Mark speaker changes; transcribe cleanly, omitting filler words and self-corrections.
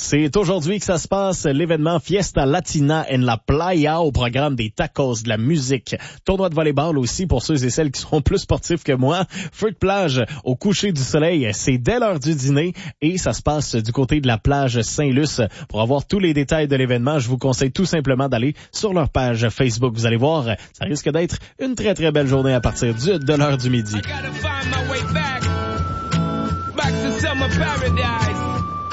Speaker 1: C'est aujourd'hui que ça se passe, l'événement Fiesta Latina en la Playa au programme des tacos, de la musique, tournoi de volleyball aussi pour ceux et celles qui sont plus sportifs que moi, feu de plage au coucher du soleil, c'est dès l'heure du dîner et ça se passe du côté de la plage Saint-Luc. Pour avoir tous les détails de l'événement, je vous conseille tout simplement d'aller sur leur page Facebook. Vous allez voir, ça risque d'être une très très belle journée à partir de l'heure du midi.
Speaker 2: Back to summer paradise.